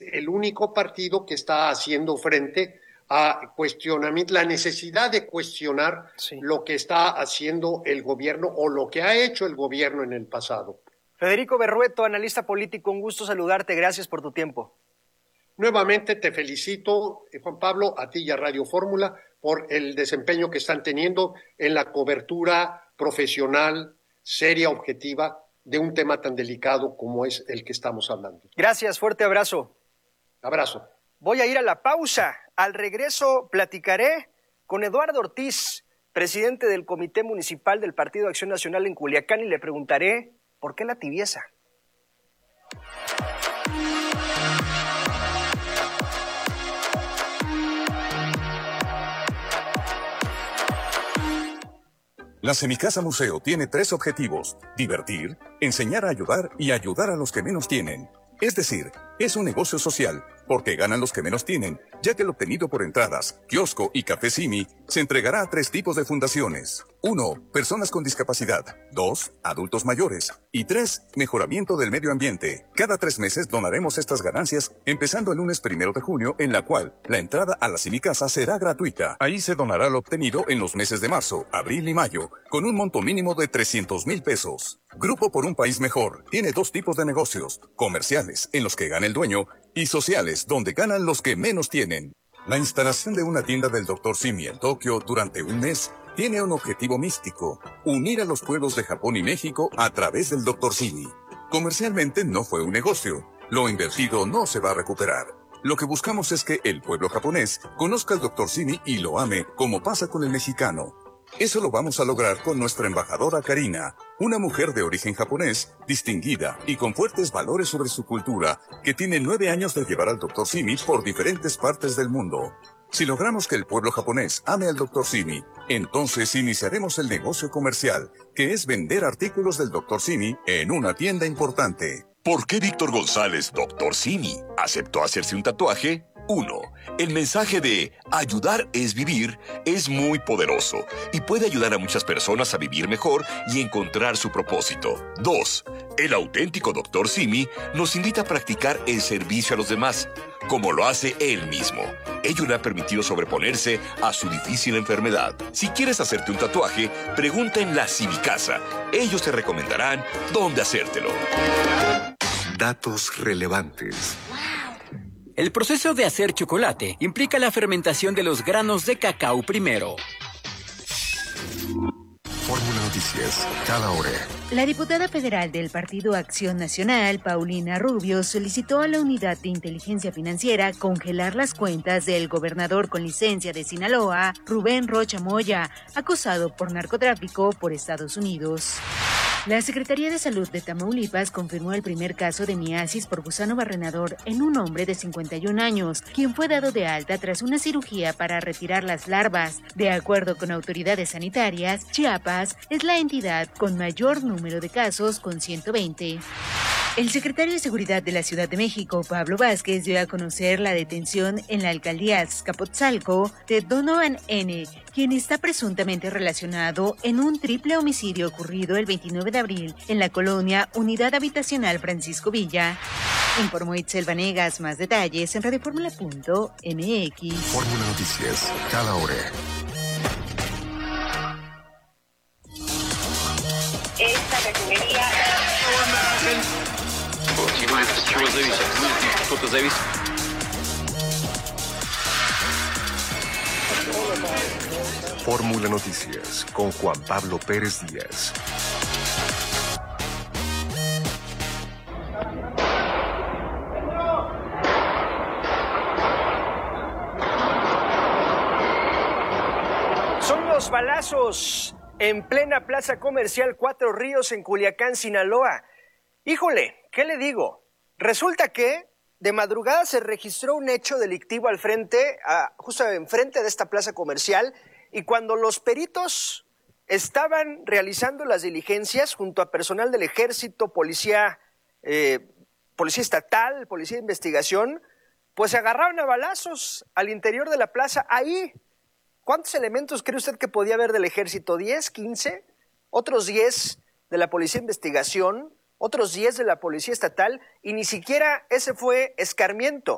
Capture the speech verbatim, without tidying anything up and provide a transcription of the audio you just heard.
el único partido que está haciendo frente a cuestionamiento, la necesidad de cuestionar sí. lo que está haciendo el gobierno o lo que ha hecho el gobierno en el pasado. Federico Berrueto, analista político, un gusto saludarte, gracias por tu tiempo. Nuevamente te felicito, Juan Pablo, a ti y a Radio Fórmula por el desempeño que están teniendo en la cobertura profesional, seria, objetiva, de un tema tan delicado como es el que estamos hablando. Gracias, fuerte abrazo. Abrazo. Voy a ir a la pausa. Al regreso platicaré con Eduardo Ortiz, presidente del Comité Municipal del Partido Acción Nacional en Culiacán, y le preguntaré ¿por qué la tibieza? La Semicasa Museo tiene tres objetivos: divertir, enseñar a ayudar y ayudar a los que menos tienen. Es decir, es un negocio social, porque ganan los que menos tienen, ya que el obtenido por entradas, kiosco y café Simi se entregará a tres tipos de fundaciones. Uno, personas con discapacidad. Dos, adultos mayores. Y tres, mejoramiento del medio ambiente. Cada tres meses donaremos estas ganancias, empezando el lunes primero de junio, en la cual la entrada a la Semicasa será gratuita. Ahí se donará lo obtenido en los meses de marzo, abril y mayo, con un monto mínimo de trescientos mil pesos. Grupo por un País Mejor tiene dos tipos de negocios: comerciales, en los que gana el dueño, y sociales, donde ganan los que menos tienen. La instalación de una tienda del doctor Simi en Tokio durante un mes tiene un objetivo místico: unir a los pueblos de Japón y México a través del doctor Simi. Comercialmente no fue un negocio. Lo invertido no se va a recuperar. Lo que buscamos es que el pueblo japonés conozca al doctor Simi y lo ame, como pasa con el mexicano. Eso lo vamos a lograr con nuestra embajadora Karina, una mujer de origen japonés, distinguida y con fuertes valores sobre su cultura, que tiene nueve años de llevar al doctor Simi por diferentes partes del mundo. Si logramos que el pueblo japonés ame al doctor Simi, entonces iniciaremos el negocio comercial, que es vender artículos del doctor Simi en una tienda importante. ¿Por qué Víctor González, doctor Simi, aceptó hacerse un tatuaje? uno. El mensaje de ayudar es vivir es muy poderoso y puede ayudar a muchas personas a vivir mejor y encontrar su propósito. dos. El auténtico doctor Simi nos invita a practicar el servicio a los demás, como lo hace él mismo. Ello le ha permitido sobreponerse a su difícil enfermedad. Si quieres hacerte un tatuaje, pregunta en la Semicasa. Ellos te recomendarán dónde hacértelo. Datos relevantes. El proceso de hacer chocolate implica la fermentación de los granos de cacao primero. Fórmula Noticias, cada hora. La diputada federal del Partido Acción Nacional, Paulina Rubio, solicitó a la Unidad de Inteligencia Financiera congelar las cuentas del gobernador con licencia de Sinaloa, Rubén Rocha Moya, acusado por narcotráfico por Estados Unidos. La Secretaría de Salud de Tamaulipas confirmó el primer caso de miasis por gusano barrenador en un hombre de cincuenta y un años, quien fue dado de alta tras una cirugía para retirar las larvas. De acuerdo con autoridades sanitarias, Chiapas es la entidad con mayor número de casos, con ciento veinte. El secretario de Seguridad de la Ciudad de México, Pablo Vázquez, dio a conocer la detención en la alcaldía Azcapotzalco de Donovan N., quien está presuntamente relacionado en un triple homicidio ocurrido el veintinueve de abril en la colonia Unidad Habitacional Francisco Villa. Informó Itzel Vanegas. Más detalles en radioformula punto m x. Fórmula Noticias, cada hora. Esta refinería... Fórmula Noticias con Juan Pablo Pérez Díaz. Son los balazos en plena plaza comercial Cuatro Ríos en Culiacán, Sinaloa. Híjole, ¿qué le digo? Resulta que de madrugada se registró un hecho delictivo al frente, a, justo enfrente de esta plaza comercial, y cuando los peritos estaban realizando las diligencias junto a personal del ejército, policía, eh, policía estatal, policía de investigación, pues se agarraron a balazos al interior de la plaza. Ahí, ¿cuántos elementos cree usted que podía haber del ejército? ¿diez, quince? Otros diez de la policía de investigación, otros diez de la policía estatal, y ni siquiera ese fue escarmiento.